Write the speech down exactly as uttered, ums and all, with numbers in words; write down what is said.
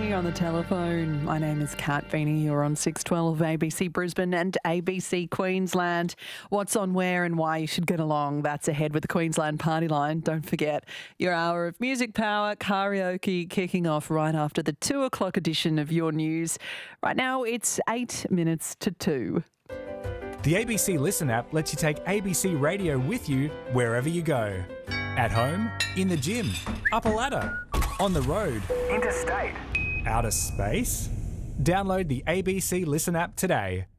me on the telephone. My name is Kat Feeney. You're on six twelve A B C Brisbane and A B C Queensland. What's on where and why you should get along, that's ahead with the Queensland Party Line. Don't forget your hour of music power, karaoke kicking off right after the two o'clock edition of Your News. Right now it's eight minutes to two. The A B C Listen app lets you take A B C Radio with you wherever you go. At home, in the gym, up a ladder, on the road, interstate, outer space. Download the A B C Listen app today.